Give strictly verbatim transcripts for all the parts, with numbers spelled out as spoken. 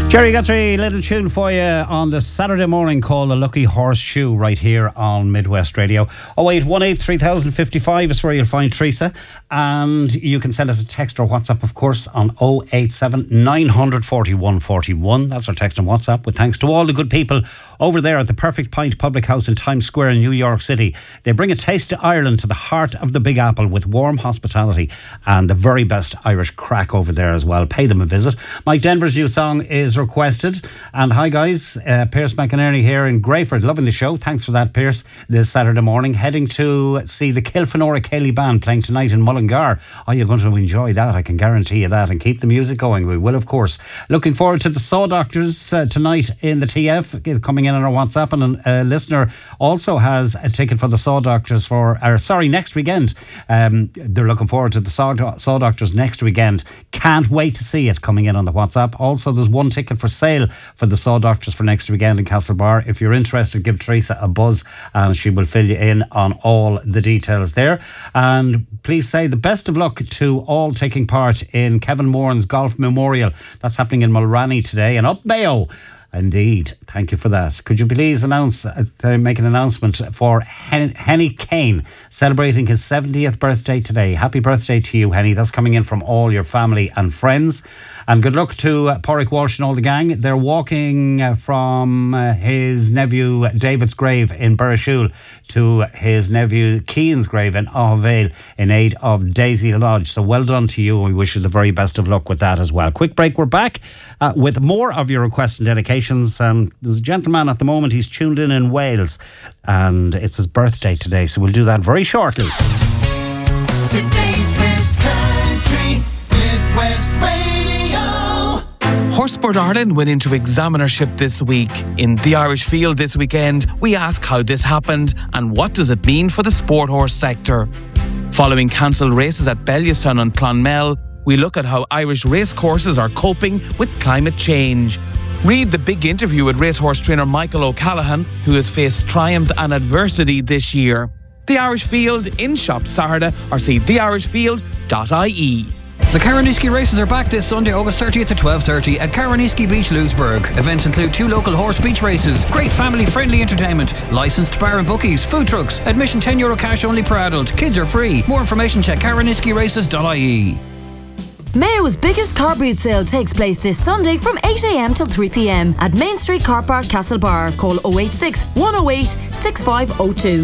Jerry Guthrie, little tune for you on the Saturday morning called The Lucky Horseshoe right here on Midwest Radio. oh eight one eight, three thousand fifty-five is where you'll find Teresa, and you can send us a text or WhatsApp, of course, on oh eight seven, nine four one, four one. That's our text and WhatsApp, with thanks to all the good people over there at the Perfect Pint Public House in Times Square in New York City. They bring a taste of Ireland to the heart of the Big Apple with warm hospitality and the very best Irish crack over there as well. Pay them a visit. Mike Denver's new song is requested. And hi guys, uh, Pierce McInerney here in Greyford, loving the show. Thanks for that, Pierce. This Saturday morning, heading to see the Kilfenora Cayley Band playing tonight in Mullingar. Oh, you're going to enjoy that, I can guarantee you that, and keep the music going. We will, of course. Looking forward to the Saw Doctors uh, tonight in the T F, coming in on our WhatsApp, and a listener also has a ticket for the Saw Doctors for, or sorry, next weekend. Um, they're looking forward to the Saw, Saw Doctors next weekend. Can't wait to see it, coming in on the WhatsApp. Also, there's one ticket for sale for the Saw Doctors for next weekend in Castlebar. If you're interested, give Teresa a buzz and she will fill you in on all the details there. And please say the best of luck to all taking part in Kevin Moran's Golf Memorial. That's happening in Mulranny today, and up Mayo. Indeed, thank you for that. Could you please announce, uh, make an announcement for Hen- Henny Kane celebrating his seventieth birthday today? Happy birthday to you, Henny. That's coming in from all your family and friends. And good luck to uh, Pádraig Walsh and all the gang. They're walking uh, from uh, his nephew David's grave in Burrishoole to his nephew Keane's grave in Aughvale in aid of Daisy Lodge. So well done to you, and we wish you the very best of luck with that as well. Quick break, we're back uh, with more of your requests and dedications. Um, there's a gentleman at the moment, he's tuned in in Wales, and it's his birthday today, so we'll do that very shortly. Today's best country, Midwest Radio. Horsport Ireland went into examinership this week. In the Irish Field this weekend, we ask how this happened and what does it mean for the sport horse sector. Following cancelled races at Bellewstown and Clonmel, we look at how Irish racecourses are coping with climate change. Read the big interview with racehorse trainer Michael O'Callaghan, who has faced triumph and adversity this year. The Irish Field in shop Saturday, or see the irish field dot I E. The Caroniski races are back this Sunday, August thirtieth at twelve thirty at Caroniski Beach, Lewisburg. Events include two local horse beach races, great family-friendly entertainment, licensed bar and bookies, food trucks, admission ten euro cash only per adult. Kids are free. More information, check caroniski races dot I E. Mayo's biggest car boot sale takes place this Sunday from eight a.m. till three p.m. at Main Street Car Park, Castlebar. Call oh eight six, one oh eight, six five oh two.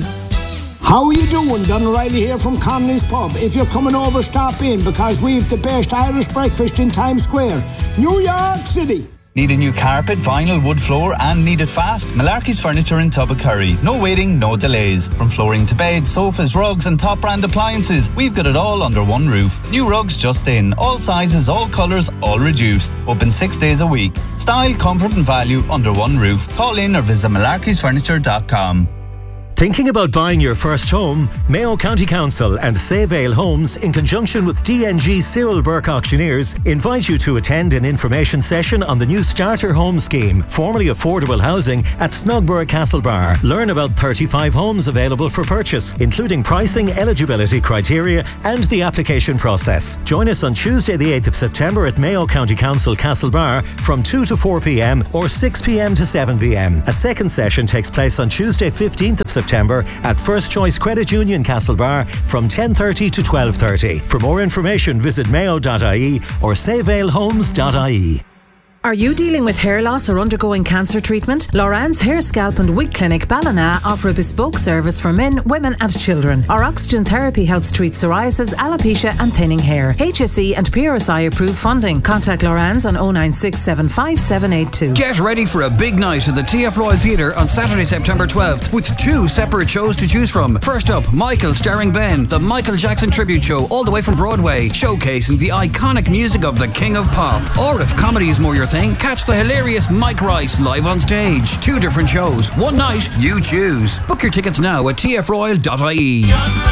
How are you doing? Don O'Reilly here from Connelly's Pub. If you're coming over, stop in, because we've the best Irish breakfast in Times Square, New York City. Need a new carpet, vinyl, wood floor, and need it fast? Malarkey's Furniture in Tubbacurry. No waiting, no delays. From flooring to beds, sofas, rugs, and top brand appliances, we've got it all under one roof. New rugs just in. All sizes, all colours, all reduced. Open six days a week. Style, comfort and value under one roof. Call in or visit malarkeys furniture dot com. Thinking about buying your first home? Mayo County Council and Save Ale Homes, in conjunction with D N G Cyril Burke Auctioneers, invite you to attend an information session on the new Starter Home Scheme, formerly affordable housing, at Snugborough Castlebar. Learn about thirty-five homes available for purchase, including pricing, eligibility criteria and the application process. Join us on Tuesday the eighth of September at Mayo County Council Castlebar from two to four p.m. or six p.m. to seven p.m. A second session takes place on Tuesday fifteenth of September at First Choice Credit Union Castlebar from ten thirty to twelve thirty. For more information, visit mayo dot I E or save ale homes dot I E. Are you dealing with hair loss or undergoing cancer treatment? Loran's Hair, Scalp and Wig Clinic Ballina offer a bespoke service for men, women and children. Our oxygen therapy helps treat psoriasis, alopecia and thinning hair. H S E and P R S I approved funding. Contact Loran's on oh nine six seven five seven eight two. Get ready for a big night at the T F Royal Theatre on Saturday, September twelfth, with two separate shows to choose from. First up, Michael starring Ben, the Michael Jackson tribute show all the way from Broadway, showcasing the iconic music of the King of Pop. Or if comedy is more your thing, catch the hilarious Mike Rice live on stage. Two different shows, one night, you choose. Book your tickets now at t f royal dot I E.